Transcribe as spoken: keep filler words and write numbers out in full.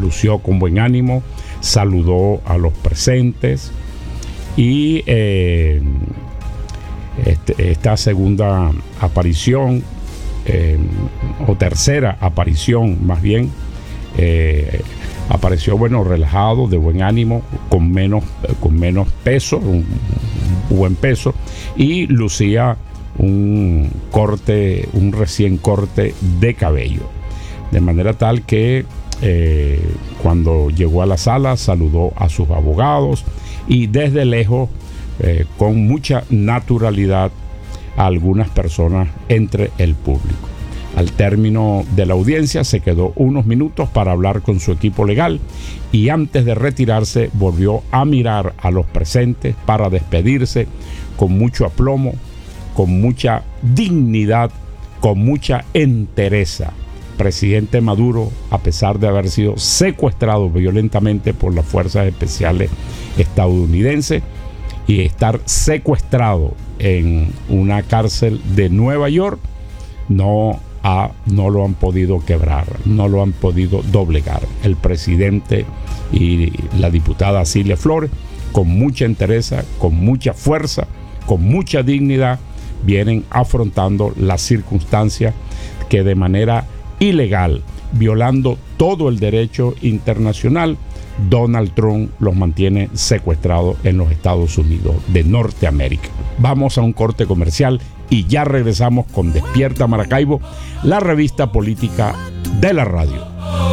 lució con buen ánimo, saludó a los presentes y eh, este, esta segunda aparición, eh, o tercera aparición más bien, eh, apareció, bueno, relajado, de buen ánimo, con menos, con menos peso, un, un buen peso, y lucía un corte, un recién corte de cabello. De manera tal que eh, cuando llegó a la sala saludó a sus abogados y desde lejos, eh, con mucha naturalidad, a algunas personas entre el público. Al término de la audiencia se quedó unos minutos para hablar con su equipo legal y antes de retirarse volvió a mirar a los presentes para despedirse con mucho aplomo, con mucha dignidad, con mucha entereza. Presidente Maduro, a pesar de haber sido secuestrado violentamente por las fuerzas especiales estadounidenses y estar secuestrado en una cárcel de Nueva York, no A, no lo han podido quebrar, no lo han podido doblegar. El presidente y la diputada Cilia Flores, con mucha entereza, con mucha fuerza, con mucha dignidad, vienen afrontando las circunstancias que de manera ilegal, violando todo el derecho internacional, Donald Trump los mantiene secuestrados en los Estados Unidos de Norteamérica. Vamos a un corte comercial y ya regresamos con Despierta Maracaibo, la revista política de la radio.